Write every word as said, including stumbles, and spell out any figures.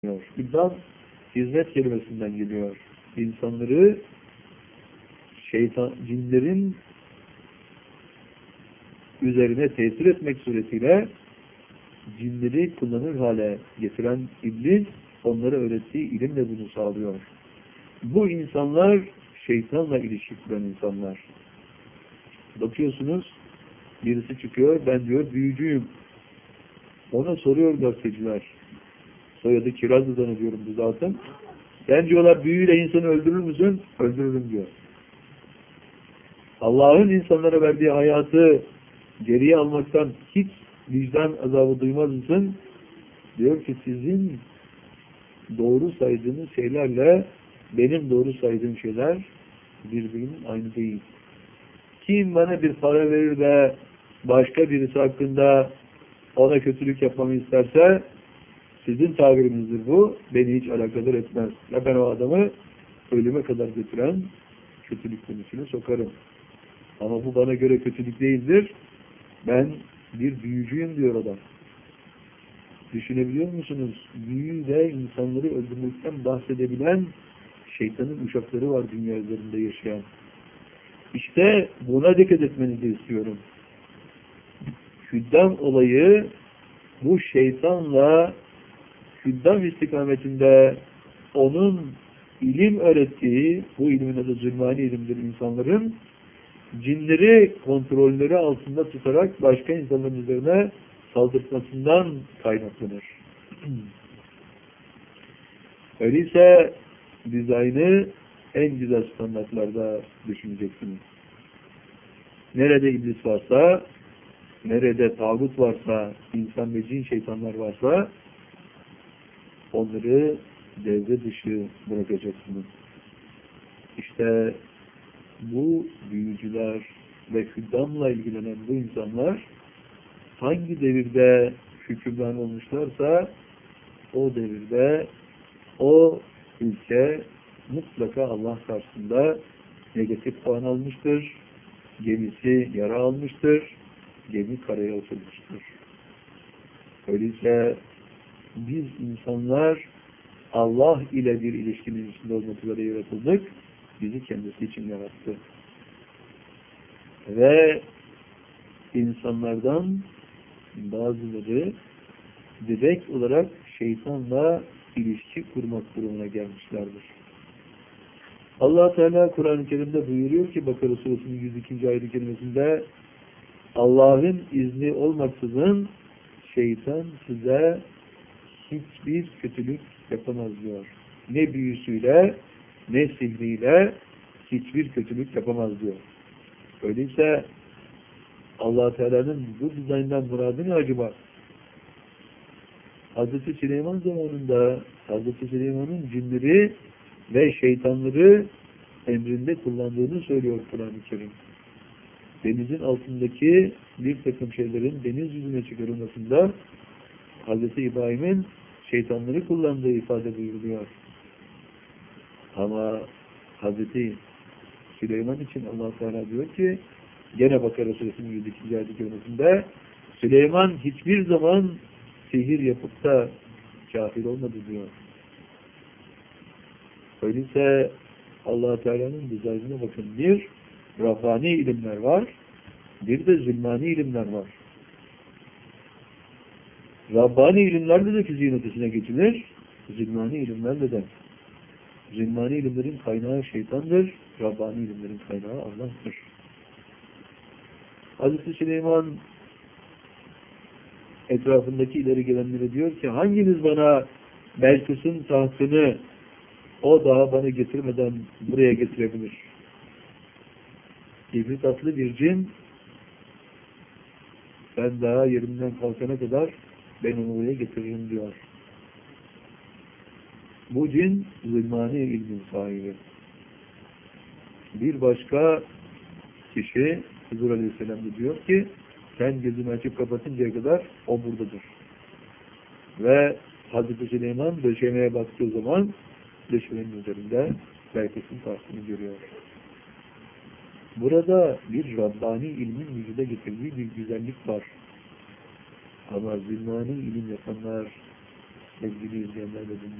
Hüddam, hizmet kelimesinden geliyor. İnsanları şeytan, cinlerin üzerine tesir etmek suretiyle cinleri kullanır hale getiren iblis, onlara öğrettiği ilimle bunu sağlıyor. Bu insanlar şeytanla ilişki kuran insanlar. Bakıyorsunuz, birisi çıkıyor, ben diyor büyücüyüm. Ona soruyor gazeteciler. Soyadı Kirazlı zannediyorum bu zaten. Ben diyorlar büyüyle insanı öldürür müsün? Öldürürüm diyor. Allah'ın insanlara verdiği hayatı geriye almaktan hiç vicdan azabı duymaz mısın? Diyor ki sizin doğru saydığınız şeylerle benim doğru saydığım şeyler birbirinin aynı değil. Kim bana bir para verir de başka birisi hakkında ona kötülük yapmamı isterse sizin tabirinizdir bu. Beni hiç alakadar etmez. Ya ben o adamı ölüme kadar götüren kötülük konusuna sokarım. Ama bu bana göre kötülük değildir. Ben bir büyücüyüm diyor adam. Düşünebiliyor musunuz? Büyü ve insanları öldürmekten bahsedebilen şeytanın uşakları var dünya üzerinde yaşayan. İşte buna dikkat etmenizi istiyorum. Hüddam olayı bu şeytanla hüddam istikametinde onun ilim öğrettiği, bu ilmin adı zulmani ilimdir insanların, cinleri kontrolleri altında tutarak başka insanların üzerine saldırmasından kaynaklanır. Öyleyse dizaynı en güzel standartlarda düşüneceksiniz. Nerede iblis varsa, nerede tağut varsa, insan ve cin şeytanlar varsa, onları devre dışı bırakacaksınız. İşte bu büyücüler ve hüddamla ilgilenen bu insanlar hangi devirde hükümran olmuşlarsa o devirde o ülke mutlaka Allah karşısında negatif puan almıştır. Gemisi yara almıştır. Gemi karaya oturmuştur. Öyleyse biz insanlar Allah ile bir ilişkinin içinde olmak üzere yaratıldık. Bizi kendisi için yarattı. Ve insanlardan bazıları direkt olarak şeytanla ilişki kurmak durumuna gelmişlerdir. Allah Teala Kur'an-ı Kerim'de buyuruyor ki Bakara Suresinin yüz ikinci ayet-i kerimesinde Allah'ın izni olmaksızın şeytan size hiçbir kötülük yapamaz diyor. Ne büyüsüyle ne sihriyle hiçbir kötülük yapamaz diyor. Öyleyse Allah Teala'nın bu dizayndan muradı ne acaba? Hazreti Süleyman zamanında Hazreti Süleyman'ın cinleri ve şeytanları emrinde kullandığını söylüyor Kur'an-ı Kerim. Denizin altındaki bir takım şeylerin deniz yüzüne çıkarılmasında Hazreti İbrahim'in şeytanları kullandığı ifade buyuruluyor. Ama Hazreti Süleyman için Allah Teala diyor ki gene Bakara Suresinin yüz ikinci ayet-i kerimesinde Süleyman hiçbir zaman sihir yapıp da kafir olmadı diyor. Öyleyse Allah Teala'nın dizaynına bakın. Bir, Rabbani ilimler var. Bir de zulmani ilimler var. Rabbani ilimlerle de fiziğin ötesine geçilir. Zulmani ilimlerle de. Zulmani ilimlerin kaynağı şeytandır. Rabbani ilimlerin kaynağı Allah'tır. Hazreti Süleyman etrafındaki ileri gelenlere diyor ki hanginiz bana Belkıs'ın tahtını o dağa bana getirmeden buraya getirebilir? İblis adlı bir cin ben daha yerimden kalkana kadar ben onu buraya getiririm diyor. Bu cin zulmani ilmin sahibi. Bir başka kişi Hızır Aleyhisselam diyor ki sen gözünü açıp kapatıncaya kadar o buradadır. Ve Hazreti Süleyman döşemeye baktığı zaman döşemenin üzerinde Belkıs'ın tahtını görüyor. Burada bir Rabbani ilmin vücuda getirdiği bir güzellik var. Ama zulmani ilim yapanlar sevgili izleyenler ve dinleyenler.